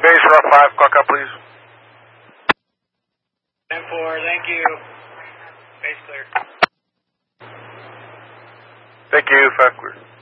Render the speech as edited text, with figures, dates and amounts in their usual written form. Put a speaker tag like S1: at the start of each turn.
S1: Base Rough 5, clock out, please.
S2: 10-4, thank you. Base clear.
S1: Thank you, 5 clear.